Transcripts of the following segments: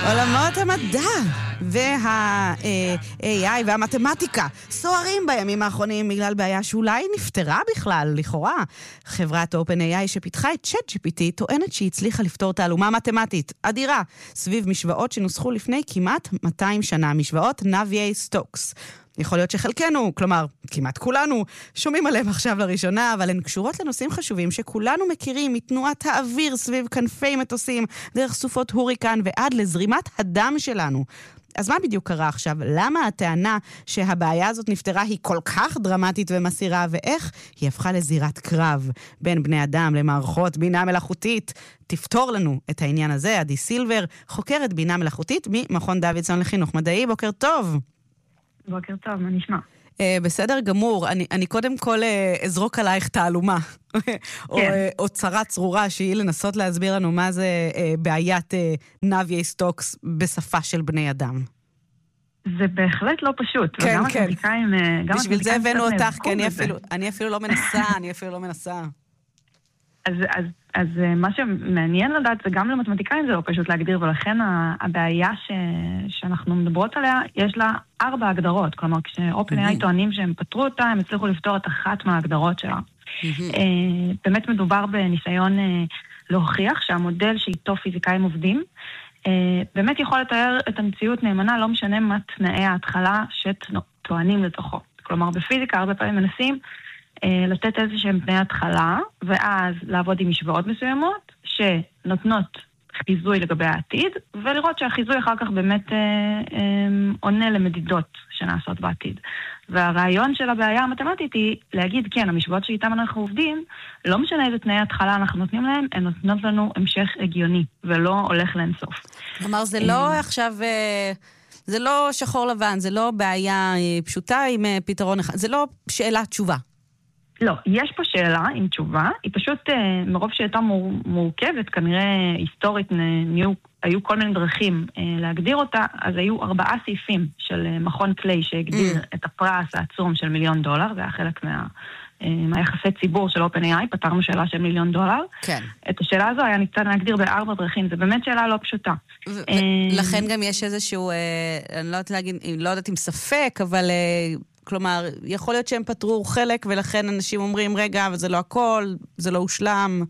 עולמות המדע וה-AI והמתמטיקה סוערים בימים האחרונים בגלל בעיה שאולי נפתרה בכלל, לכאורה. חברת OpenAI שפיתחה את ChatGPT טוענת שהיא הצליחה לפתור תעלומה מתמטית אדירה סביב משוואות שנוסחו לפני כמעט 200 שנה, משוואות נאביי-סטוקס. יכול להיות שחלקנו, כלומר, כמעט כולנו, שומעים עליהם עכשיו לראשונה, אבל הן קשורות לנושאים חשובים שכולנו מכירים מתנועת האוויר סביב כנפי מטוסים, דרך סופות הוריקן ועד לזרימת הדם שלנו. אז מה בדיוק קרה עכשיו? למה הטענה שהבעיה הזאת נפתרה היא כל כך דרמטית ומסירה, ואיך היא הפכה לזירת קרב בין בני אדם למערכות בינה מלאכותית? תפתור לנו את העניין הזה. עדי סילבר, חוקרת בינה מלאכותית ממכון דוידסון לחינוך מדעי. בוקר טוב. בוקר טוב, מה נשמע? בסדר גמור, אני קודם כל אזרוק עלייך תעלומה, או צרה צרורה שהיא לנסות להסביר לנו מה זה בעיית נאביי-סטוקס בשפה של בני אדם. זה בהחלט לא פשוט. כן, כן. בשביל זה הבאנו אותך, כי אני אפילו לא מנסה. אז מה שמעניין לדעת זה גם למתמטיקאים זה לא פשוט להגדיר, ולכן הבעיה שאנחנו מדברות עליה, יש לה 4 הגדרות. כלומר, כש-OpenAI טוענים שהם פתרו אותה, הם הצליחו לפתור את אחת מההגדרות שלה. באמת מדובר בניסיון להוכיח שהמודל שאיתו פיזיקאים עובדים, באמת יכול לתאר את המציאות נאמנה, לא משנה מה תנאי ההתחלה שטוענים לתוכו. כלומר, בפיזיקה הרבה פעמים מנסים לתת איזשהם תנאי התחלה, ואז לעבוד עם משוואות מסוימות, שנותנות חיזוי לגבי העתיד, ולראות שהחיזוי אחר כך באמת עונה למדידות שנעשות בעתיד. והרעיון של הבעיה המתמטית היא להגיד, כן, המשוואות שאיתם אנחנו עובדים, לא משנה איזה תנאי התחלה אנחנו נותנים להם, הן נותנות לנו המשך הגיוני, ולא הולך לאינסוף. כלומר, זה לא עכשיו... זה לא שחור לבן, זה לא בעיה פשוטה עם פתרון אחד, זה לא שאלה תשובה. לא, יש פה שאלה עם תשובה, היא פשוט מרוב שהייתה מורכבת, כנראה היסטורית היו כל מיני דרכים להגדיר אותה, אז היו 4 סעיפים של מכון קליי שהגדיר את הפרס העצום של $1,000,000, זה היה חלק מהיחסי ציבור של OpenAI, פתרנו שאלה של $1,000,000. כן. את השאלה הזו היה ניתן להגדיר ב4 דרכים, זה באמת שאלה לא פשוטה. לכן גם יש איזשהו, אני לא יודעת אם ספק, אבל... כלומר, יכול להיות שהם פתרו חלק, ולכן אנשים אומרים, רגע, אבל זה לא הכל, זה לא הושלם.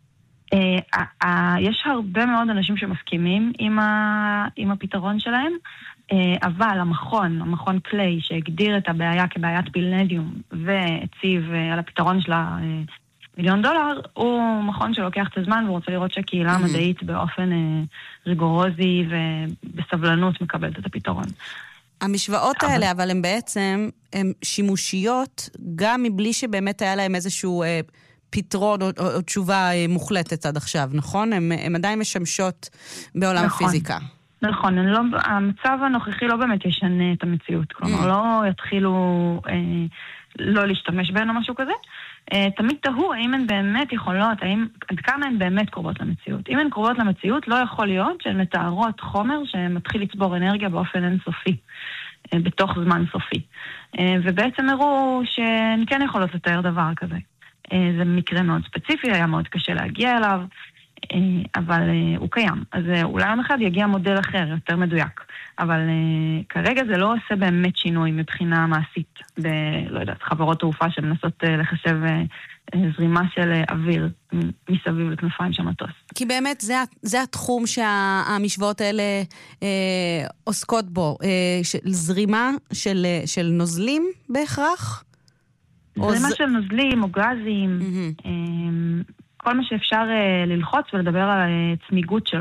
יש הרבה מאוד אנשים שמסכימים עם הפתרון שלהם, אבל המכון קליי, שהגדיר את הבעיה כבעיית פילנדיום, והציב על הפתרון של $1,000,000, הוא מכון שלוקח את הזמן, והוא רוצה לראות שהקהילה המדעית באופן ריגורוזי ובסבלנות מקבלת את הפתרון. המשוואות האלה, אבל הן בעצם, הן שימושיות, גם מבלי שבאמת היה להם איזשהו פתרון או תשובה מוחלטת עד עכשיו, נכון? הן עדיין משמשות בעולם הפיזיקה. נכון, המצב הנוכחי לא באמת ישנה את המציאות, כלומר לא יתחילו לא להשתמש בהן או משהו כזה. תמיד תהו האם הן באמת יכולות, עד כמה הן באמת קרובות למציאות. אם הן קרובות למציאות, לא יכול להיות שהן מתארות חומר שמתחיל לצבור אנרגיה באופן אינסופי, בתוך זמן סופי. ובעצם הראו שהן כן יכולות לתאר דבר כזה. זה מקרה מאוד ספציפי, היה מאוד קשה להגיע אליו, אבל הוא קיים. אז אולי יום אחד יגיע מודל אחר, יותר מדויק. אבל כרגע זה לא עושה באמת שינוי מבחינה מעשית לא יודעת, חברות תעופה שמנסות לחשב זרימה של אוויר מסביב לכנפיים של מטוס. כי באמת זה התחום שהמשוואות האלה עוסקות בו. זרימה של נוזלים בהכרח? זרימה של נוזלים או גזים. כל מה שאפשר ללחוץ ולדבר על צמיגות שלו.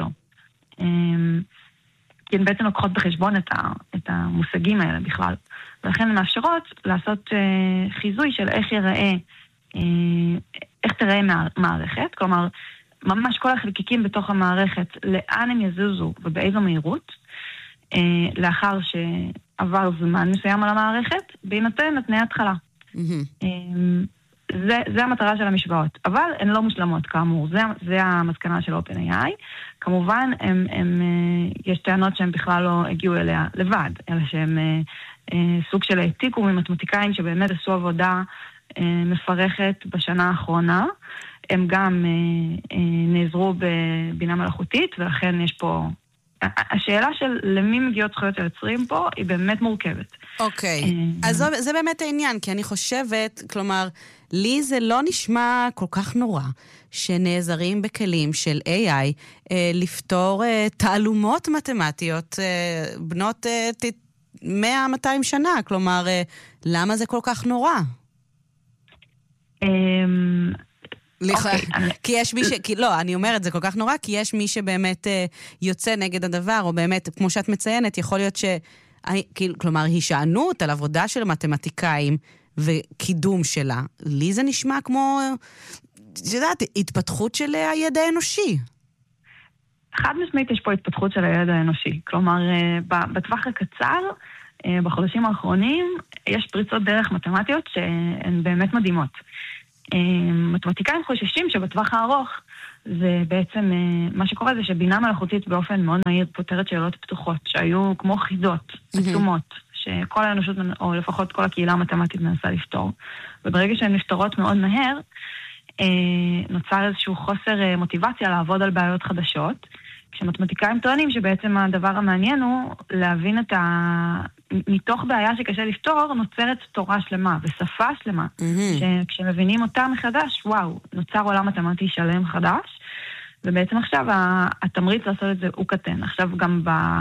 כי הן בעצם לוקחות בחשבון את המושגים האלה בכלל. ולכן הן מאפשרות לעשות חיזוי של איך תראה מערכת. כלומר, ממש כל החלקיקים בתוך המערכת, לאן הם יזוזו ובאיזו מהירות, לאחר שעבר זמן מסוים על המערכת, בהינתן לתנאי התחלה. זה המטרה של המשוואות, אבל הן לא מושלמות כאמור, זה המסקנה של OpenAI. כמובן, יש טענות שהן בכלל לא הגיעו אליה לבד, אלא שהן סוג של העתיקו ממתמטיקאים שבאמת עשו עבודה מפרכת בשנה האחרונה. הם גם נעזרו בבינה מלאכותית, ולכן יש פה השאלה של למי מגיעות זכויות היוצרים פה היא באמת מורכבת. אוקיי, אז זה באמת העניין, כי אני חושבת, כלומר, לי זה לא נשמע כל כך נורא, שנעזרים בכלים של AI לפתור תעלומות מתמטיות בנות 100-200 שנה, כלומר, למה זה כל כך נורא? כי יש מי לא, אני אומרת, זה כל כך נורא, כי יש מי שבאמת יוצא נגד הדבר, או באמת, כמו שאת מציינת, יכול להיות כלומר, הישענות על עבודה של מתמטיקאים וקידום שלה. לי זה נשמע כמו, יודעת, התפתחות של הידע האנושי. חד משמעית יש פה התפתחות של הידע האנושי. כלומר, בטווח הקצר, בחודשים האחרונים, יש פריצות דרך מתמטיות שהן באמת מדהימות. מתמטיקאים חוששים שבטווח הארוך, זה בעצם, מה שקורה זה שבינה מלאכותית באופן מאוד מהיר פותרת שאלות פתוחות, שהיו כמו חידות, עצומות, שכל האנושות, או לפחות כל הקהילה המתמטית מנסה לפתור. וברגע שהן נפתרות מאוד מהר, נוצר איזשהו חוסר מוטיבציה לעבוד על בעיות חדשות, כשמתמטיקאים טוענים שבעצם הדבר המעניין הוא להבין מתוך בעיה שקשה לפתור, נוצרת תורה שלמה ושפה שלמה, שכשמבינים אותה מחדש, וואו, נוצר עולם מתמטי שלם חדש, ובעצם עכשיו התמריץ לעשות את זה הוא קטן. עכשיו גם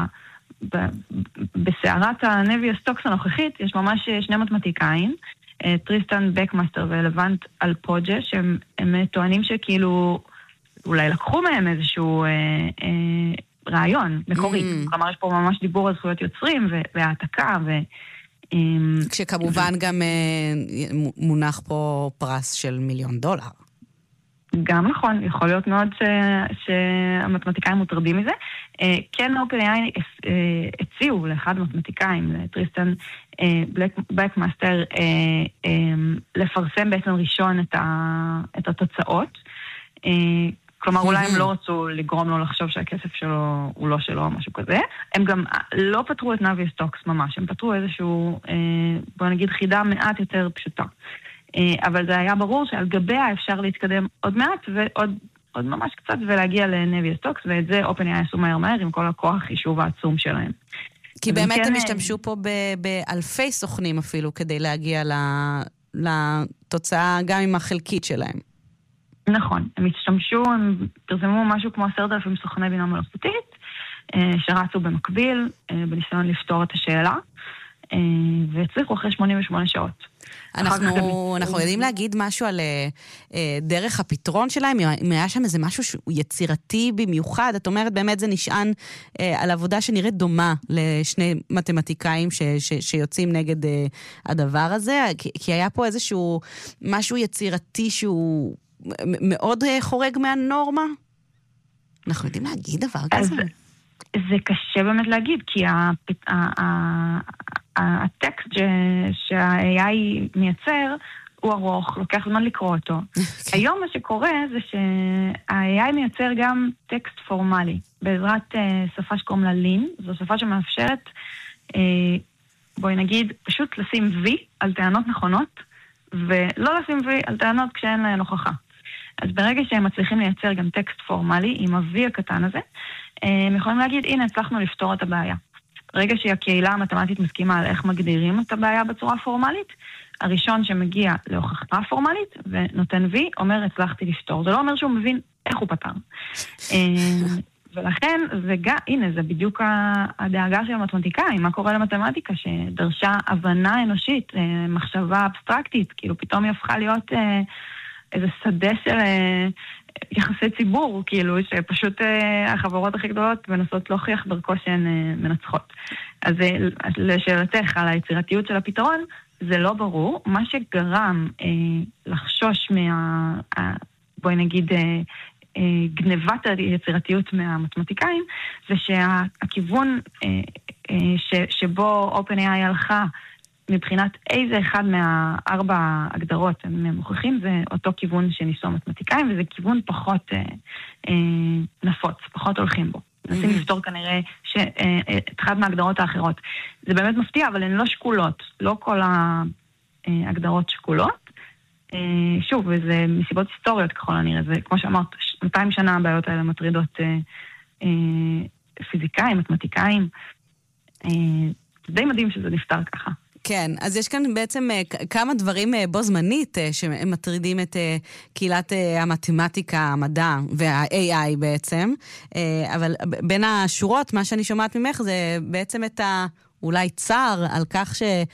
בסערת הנבי הסטוקס הנוכחית, יש ממש שני מתמטיקאים, טריסטן בקמאסטר ולבנט אלפוג'ה, שהם טוענים שכאילו אולי לקחו מהם איזשהו רעיון מקורי. כלומר, יש פה ממש דיבור על זכויות יוצרים והעתקה כשכמובן גם מונח פה פרס של $1,000,000. גם נכון, יכול להיות מאוד שהמתמטיקאים מוטרדים מזה. כן, OpenAI הציעו לאחד המתמטיקאים, לטריסטן בקמאסטר, לפרסם בעצם ראשון את התוצאות. כלומר, אולי הם לא רצו לגרום לו לחשוב שהכסף שלו הוא לא שלו או משהו כזה. הם גם לא פתרו את נאבי סטוקס ממש, הם פתרו איזשהו, בוא נגיד, חידה מעט יותר פשוטה. אבל זה היה ברור שעל גביה אפשר להתקדם עוד מעט ועוד ממש קצת ולהגיע לנאבי סטוקס, ואת זה OpenAI עשו מהר עם כל הכוח חישוב העצום שלהם. כי באמת הם השתמשו פה באלפי סוכנים אפילו כדי להגיע לתוצאה גם עם החלקית שלהם. נכון, הם פרסמו משהו כמו 10,000 סוכני בינה מלאכותית, שרצו במקביל, בניסיון לפתור את השאלה, והצליחו אחרי 88 שעות. אנחנו יודעים להגיד משהו על דרך הפתרון שלהם, אם היה שם איזה משהו שהוא יצירתי במיוחד, את אומרת באמת זה נשען על עבודה שנראית דומה לשני מתמטיקאים שיוצאים נגד הדבר הזה, כי היה פה איזשהו משהו יצירתי שהוא מאוד חורג מהנורמה? אנחנו יודעים להגיד דבר כזה? זה קשה באמת להגיד, כי הטקסט שה-AI מייצר הוא ארוך, לוקח זמן לקרוא אותו. היום מה שקורה זה שה-AI מייצר גם טקסט פורמלי, בעזרת שפה שקוראים לה לין, זו שפה שמאפשרת, בואי נגיד, פשוט לשים V על טענות נכונות, ולא לשים V על טענות כשאין להן הוכחה. אז ברגע שהם מצליחים לייצר גם טקסט פורמלי עם ה-V הקטן הזה, הם יכולים להגיד, הנה, הצלחנו לפתור את הבעיה. ברגע שהקהילה המתמטית מסכימה על איך מגדירים את הבעיה בצורה פורמלית, הראשון שמגיע להוכחה פורמלית ונותן V, אומר, הצלחתי לפתור. זה לא אומר שהוא מבין איך הוא פתר. ולכן, הנה, זה בדיוק הדאגה של המתמטיקאים, מה קורה למתמטיקה, שדרשה הבנה אנושית, מחשבה אבסטרקטית, כאילו פתאום היא הפכה להיות איזה שדה של יחסי ציבור, כאילו, שפשוט החברות הכי גדולות מנסות להוכיח דרכו שהן מנצחות. אז לשאלתך על היצירתיות של הפתרון, זה לא ברור. מה שגרם לחשוש בואי נגיד, גנבת היצירתיות מהמתמטיקאים, זה שהכיוון שבו OpenAI הלכה, מבחינת איזה אחד מהארבע הגדרות הם מוכיחים, זה אותו כיוון שניסו מתמטיקאים, וזה כיוון פחות נפוץ, פחות הולכים בו. נסים לפתור כנראה את אחד מההגדרות האחרות. זה באמת מפתיע, אבל הן לא שקולות. לא כל ההגדרות שקולות. שוב, וזה מסיבות היסטוריות ככל הנראה. זה, כמו שאמרת, 200 שנה הבעיות האלה מטרידות פיזיקאים, מתמטיקאים. זה די מדהים שזה נפתר ככה. כן, אז יש כאן בעצם כמה דברים בו זמנית שמטרידים את קהילת המתמטיקה, המדע וה-AI בעצם, אבל בין השורות, מה שאני שומעת ממך זה בעצם את אולי צער על כך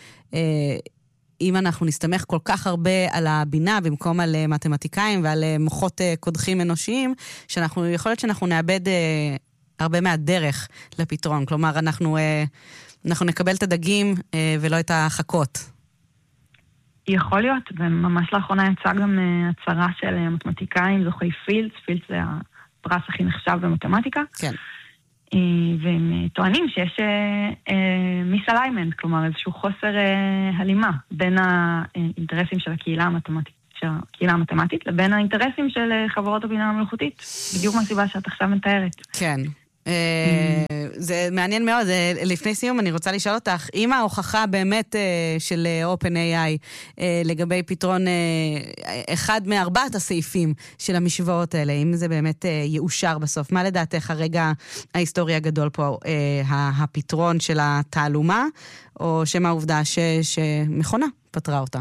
אם אנחנו נסתמך כל כך הרבה על הבינה במקום על מתמטיקאים ועל מוחות קודחים אנושיים, יכול להיות שאנחנו נאבד הרבה מהדרך לפתרון. כלומר, אנחנו נקבל את הדגים ולא את החכות. יכול להיות, וממש לאחרונה יצאה גם הצהרה של מתמטיקאים, זוכי פילדס. פילדס זה הפרס הכי נחשב במתמטיקה. כן. והם טוענים שיש מיסאליימנט, כלומר איזשהו חוסר הלימה בין האינטרסים של הקהילה המתמטית לבין האינטרסים של חברות הבינה המלאכותית. בדיוק מהסיבה שאת עכשיו מתארת. כן. זה מעניין מאוד. לפני סיום אני רוצה לשאול אותך, אם ההוכחה באמת של OpenAI לגבי פתרון אחד מארבעת הסעיפים של המשוואות האלה, אם זה באמת יאושר בסוף, מה לדעתך הרגע ההיסטורי הגדול פה, הפתרון של התעלומה, או שמה העובדה שמכונה פתרה אותה?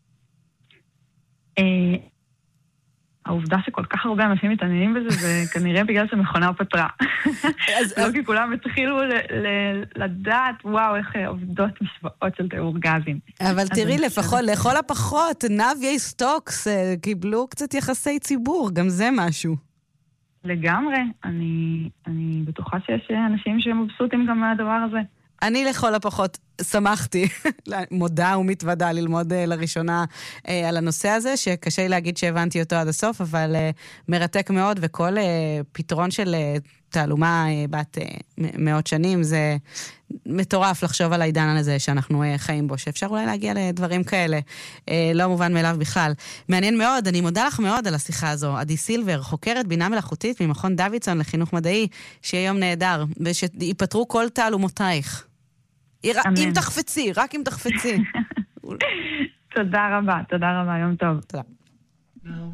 העובדה שכל כך הרבה אנשים מתעניינים בזה, זה כנראה בגלל שמכונה פתרה. לא כי כולם התחילו לדעת, וואו, איך עובדות משוואות של תיאור גזים. אבל תראי, לכל הפחות, נאבי סטוקס קיבלו קצת יחסי ציבור, גם זה משהו. לגמרי, אני בטוחה שיש אנשים שמבסוטים גם מהדבר הזה. אני לכל הפחות שמחתי, מודה ומתוודה ללמוד לראשונה על הנושא הזה, שקשה לי להגיד שהבנתי אותו עד הסוף, אבל מרתק מאוד, וכל פתרון של תעלומה בת מאות שנים, זה מטורף לחשוב על העידן הזה שאנחנו חיים בו, שאפשר אולי להגיע לדברים כאלה, לא מובן מאליו בכלל. מעניין מאוד, אני מודה לך מאוד על השיחה הזו. עדי סילבר, חוקרת בינה מלאכותית ממכון דוידסון לחינוך מדעי, שיהיה יום נהדר, ושיפתרו כל תעלומותייך. אם תחפצי, רק אם תחפצי. תודה רבה, יום טוב. תודה.